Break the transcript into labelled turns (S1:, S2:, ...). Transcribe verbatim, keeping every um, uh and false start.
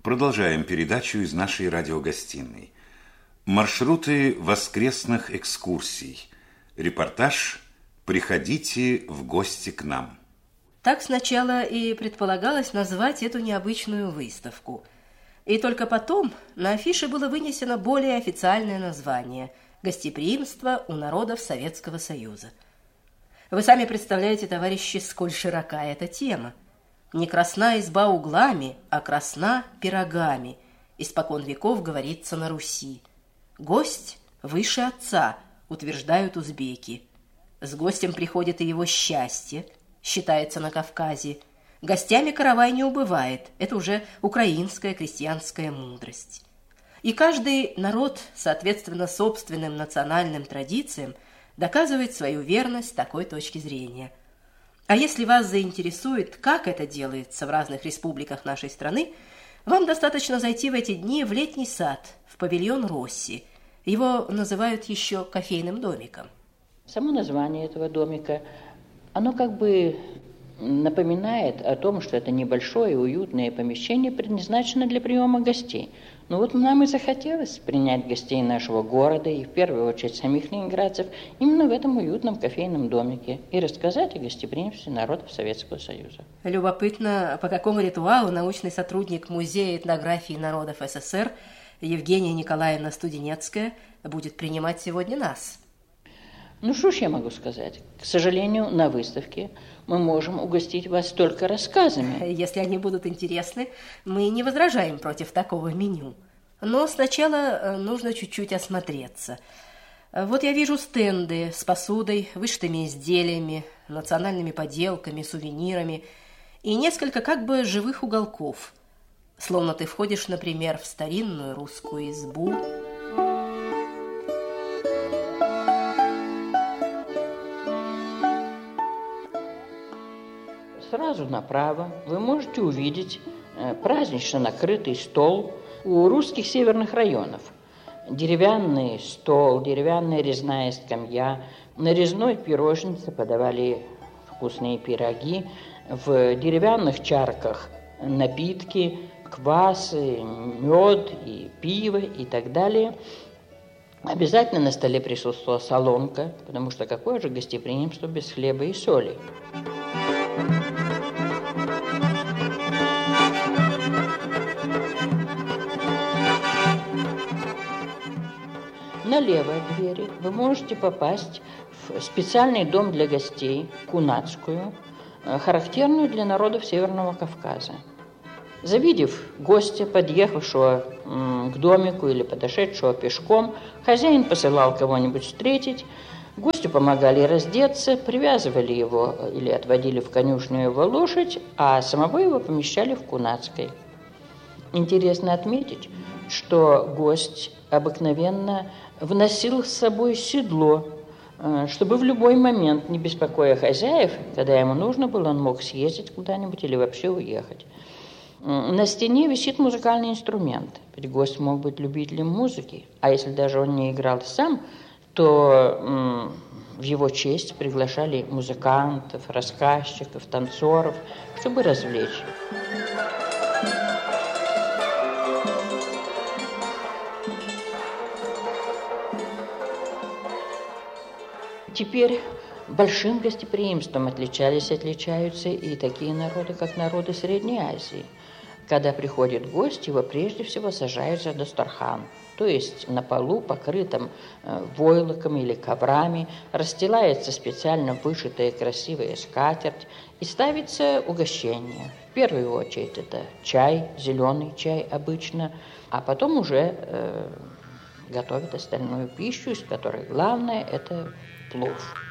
S1: Продолжаем передачу из нашей радиогостиной. Маршруты воскресных экскурсий. Репортаж «Приходите в гости к нам».
S2: Так сначала и предполагалось назвать эту необычную выставку. И только потом на афише было вынесено более официальное название «Гостеприимство у народов Советского Союза». Вы сами представляете, товарищи, сколь широка эта тема. Не красна изба углами, а красна пирогами, испокон веков говорится на Руси. Гость выше отца, утверждают узбеки. С гостем приходит и его счастье, считается на Кавказе. Гостями каравай не убывает, это уже украинская крестьянская мудрость. И каждый народ, соответственно собственным национальным традициям, доказывает свою верность такой точки зрения. А если вас заинтересует, как это делается в разных республиках нашей страны, вам достаточно зайти в эти дни в летний сад, в павильон Росси. Его называют еще кофейным домиком.
S3: Само название этого домика, оно как бы напоминает о том, что это небольшое уютное помещение, предназначено для приема гостей. Но вот нам и захотелось принять гостей нашего города, и в первую очередь самих ленинградцев, именно в этом уютном кофейном домике, и рассказать о гостеприимстве народов Советского Союза.
S2: Любопытно, по какому ритуалу научный сотрудник Музея этнографии народов СССР Евгения Николаевна Студенецкая будет принимать сегодня нас.
S3: Ну, что ж я могу сказать? К сожалению, на выставке мы можем угостить вас только рассказами.
S2: Если они будут интересны, мы не возражаем против такого меню. Но сначала нужно чуть-чуть осмотреться. Вот я вижу стенды с посудой, вышитыми изделиями, национальными поделками, сувенирами и несколько как бы живых уголков. Словно ты входишь, например, в старинную русскую избу.
S3: Сразу направо вы можете увидеть празднично накрытый стол у русских северных районов. Деревянный стол, деревянная резная скамья, на резной пирожнице подавали вкусные пироги, в деревянных чарках напитки, квасы, мед и пиво и так далее. Обязательно на столе присутствовала солонка, потому что какое же гостеприимство без хлеба и соли. Налево от двери вы можете попасть в специальный дом для гостей, кунацкую, характерную для народов Северного Кавказа. Завидев гостя, подъехавшего к домику или подошедшего пешком, хозяин посылал кого-нибудь встретить, гостю помогали раздеться, привязывали его или отводили в конюшню его лошадь, а самого его помещали в кунацкой. Интересно отметить, что гость обыкновенно вносил с собой седло, чтобы в любой момент, не беспокоя хозяев, когда ему нужно было, он мог съездить куда-нибудь или вообще уехать. На стене висит музыкальный инструмент, ведь гость мог быть любителем музыки, а если даже он не играл сам, то в его честь приглашали музыкантов, рассказчиков, танцоров, чтобы развлечь. Теперь большим гостеприимством отличались и отличаются и такие народы, как народы Средней Азии. Когда приходит гость, его прежде всего сажают за дастархан, то есть на полу, покрытом войлоком или коврами, расстилается специально вышитая красивая скатерть и ставится угощение. В первую очередь это чай, зеленый чай обычно, а потом уже э, готовят остальную пищу, из которой главное это плов.